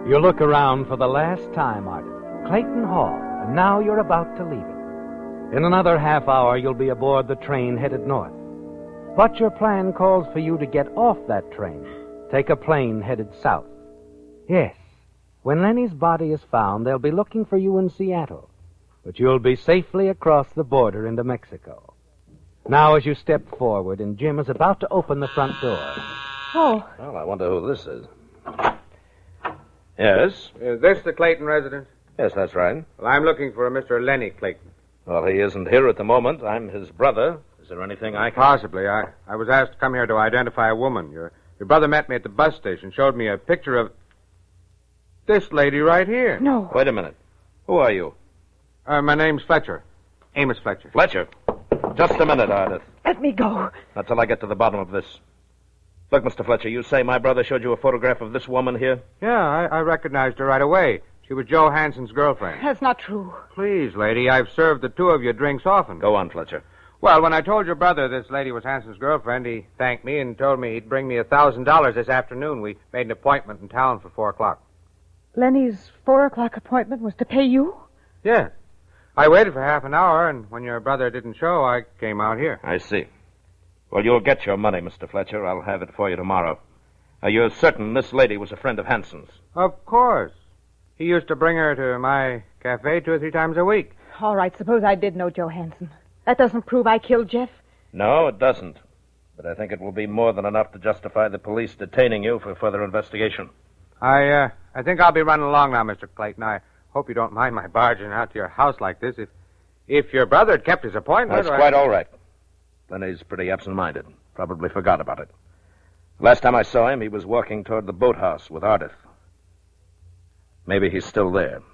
You look around for the last time, Ardith. Clayton Hall, and now you're about to leave it. In another half hour, you'll be aboard the train headed north. But your plan calls for you to get off that train, take a plane headed south. Yes, when Lenny's body is found, they'll be looking for you in Seattle, but you'll be safely across the border into Mexico. Now, as you step forward, and Jim is about to open the front door. Oh. Well, I wonder who this is. Yes? Is this the Clayton residence? Yes, that's right. Well, I'm looking for a Mr. Lenny Clayton. Well, he isn't here at the moment. I'm his brother. Is there anything I can... Possibly. I was asked to come here to identify a woman. Your brother met me at the bus station, showed me a picture of this lady right here. No. Wait a minute. Who are you? My name's Fletcher. Amos Fletcher. Fletcher. Just a minute, Ardith. Let me go. Not till I get to the bottom of this. Look, Mr. Fletcher, you say my brother showed you a photograph of this woman here? Yeah, I recognized her right away. She was Joe Hansen's girlfriend. That's not true. Please, lady, I've served the two of you drinks often. Go on, Fletcher. Well, when I told your brother this lady was Hansen's girlfriend, he thanked me and told me he'd bring me $1,000 this afternoon. We made an appointment in town for 4 o'clock. Lenny's 4 o'clock appointment was to pay you? Yeah. I waited for half an hour, and when your brother didn't show, I came out here. I see. Well, you'll get your money, Mr. Fletcher. I'll have it for you tomorrow. You're certain this lady was a friend of Hansen's? Of course. He used to bring her to my cafe 2 or 3 times a week. All right, suppose I did know Joe Hansen. That doesn't prove I killed Jeff? No, it doesn't. But I think it will be more than enough to justify the police detaining you for further investigation. I think I'll be running along now, Mr. Clayton. I hope you don't mind my barging out to your house like this. If your brother had kept his appointment... That's quite all right. Lenny's pretty absent-minded. Probably forgot about it. Last time I saw him, he was walking toward the boathouse with Ardith. Maybe he's still there.